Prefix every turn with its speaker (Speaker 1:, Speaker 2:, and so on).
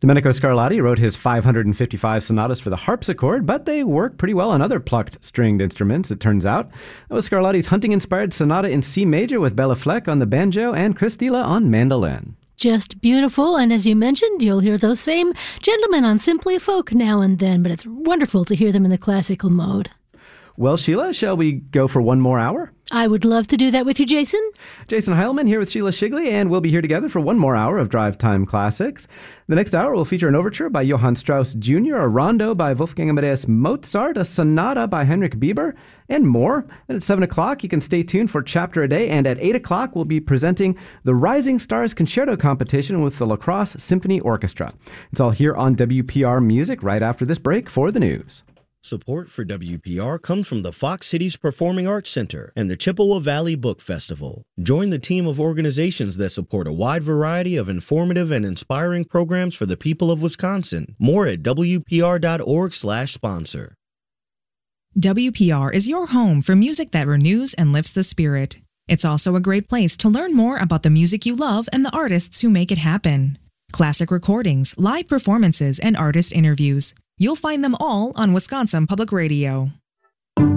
Speaker 1: Domenico Scarlatti wrote his 555 sonatas for the harpsichord, but they work pretty well on other plucked stringed instruments, it turns out. That was Scarlatti's hunting-inspired sonata in C major with Bela Fleck on the banjo and Chris Dilla on mandolin.
Speaker 2: Just beautiful, and as you mentioned, you'll hear those same gentlemen on Simply Folk now and then, but it's wonderful to hear them in the classical mode.
Speaker 1: Well, Sheila, shall we go for one more hour?
Speaker 2: I would love to do that with you, Jason.
Speaker 1: Jason Heilman here with Sheila Shigley, and we'll be here together for one more hour of Drive Time Classics. The next hour will feature an overture by Johann Strauss Jr., a rondo by Wolfgang Amadeus Mozart, a sonata by Heinrich Bieber, and more. And at 7 o'clock, you can stay tuned for Chapter a Day, and at 8 o'clock, we'll be presenting the Rising Stars Concerto Competition with the La Crosse Symphony Orchestra. It's all here on WPR Music right after this break for the news.
Speaker 3: Support for WPR comes from the Fox Cities Performing Arts Center and the Chippewa Valley Book Festival. Join the team of organizations that support a wide variety of informative and inspiring programs for the people of Wisconsin. More at WPR.org/sponsor.
Speaker 4: WPR is your home for music that renews and lifts the spirit. It's also a great place to learn more about the music you love and the artists who make it happen. Classic recordings, live performances, and artist interviews. You'll find them all on Wisconsin Public Radio.